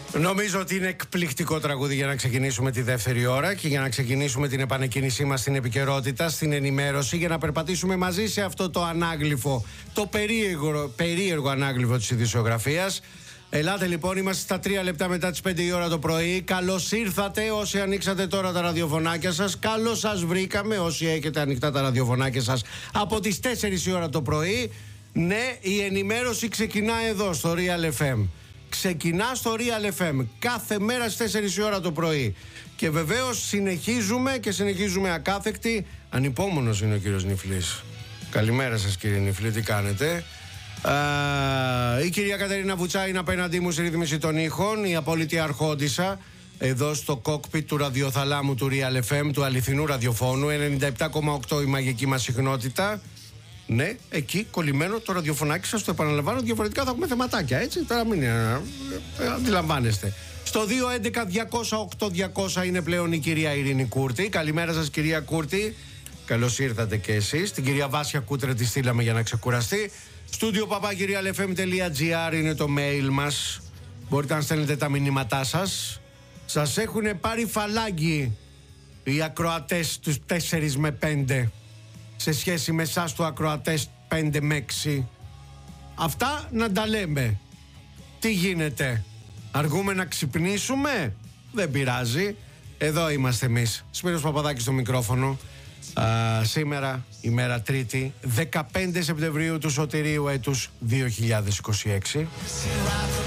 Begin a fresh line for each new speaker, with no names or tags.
Νομίζω ότι είναι εκπληκτικό τραγούδι για να ξεκινήσουμε τη δεύτερη ώρα και για να ξεκινήσουμε την επανεκκίνησή μας στην επικαιρότητα, στην ενημέρωση, για να περπατήσουμε μαζί σε αυτό το ανάγλυφο, το περίεργο ανάγλυφο της ειδησιογραφίας. Ελάτε λοιπόν, είμαστε στα 3 λεπτά μετά τις 5 η ώρα το πρωί. Καλώς ήρθατε όσοι ανοίξατε τώρα τα ραδιοφωνάκια σας. Καλώς σας βρήκαμε όσοι έχετε ανοιχτά τα ραδιοφωνάκια σας από τις 4 η ώρα το πρωί. Ναι, η ενημέρωση ξεκινά εδώ στο Real FM. Ξεκινά στο Real FM κάθε μέρα στις 4 η ώρα το πρωί. Και βεβαίως συνεχίζουμε ακάθεκτη. Ανυπόμονος είναι ο κύριος Νιφλής. Καλημέρα σας κύριε Νιφλή, τι κάνετε? Η κυρία Κατερίνα Βουτσά είναι απέναντί μου στη ρύθμιση των ήχων, η απόλυτη αρχόντισσα εδώ στο κόκπιτ του ραδιοθαλάμου του Real FM, του αληθινού ραδιοφώνου. 97,8 η μαγική μας συχνότητα. Ναι, εκεί κολλημένο το ραδιοφωνάκι σας, το επαναλαμβάνω, διαφορετικά θα έχουμε θεματάκια, έτσι. Τώρα μην αντιλαμβάνεστε. Στο 211-208-200 είναι πλέον η κυρία Ειρήνη Κούρτη. Καλημέρα σας κυρία Κούρτη. Καλώς ήρθατε και εσείς. Την κυρία Βάσια Κούτρε τη στείλαμε για να ξεκουραστεί. studio@realfm.gr είναι το mail μας. Μπορείτε να στέλνετε τα μηνύματά σας. Σας έχουν πάρει φαλάγγι οι ακροατές τους 4 με 5 σε σχέση με εσάς του ακροατές 5 με 6. Αυτά να τα λέμε. Τι γίνεται? Αργούμε να ξυπνήσουμε? Δεν πειράζει. Εδώ είμαστε εμείς. Σπύρος Παπαδάκης στο μικρόφωνο. Σήμερα, ημέρα Τρίτη, 15 Σεπτεμβρίου του Σωτηρίου έτους 2026.